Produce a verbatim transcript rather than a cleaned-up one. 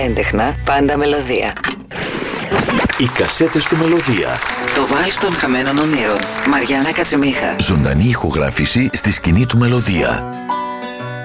Έντεχνα, πάντα μελωδία. Οι κασέτες του Μελωδία. Το βάλς των χαμένων ονείρων. Μαριάννα Κατσιμίχα. Ζωντανή ηχογράφηση στη σκηνή του Μελωδία.